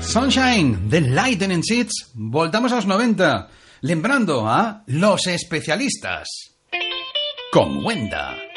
Sunshine, The Lightning Seeds. Voltamos aos 90, lembrando a Los Especialistas con Wenda.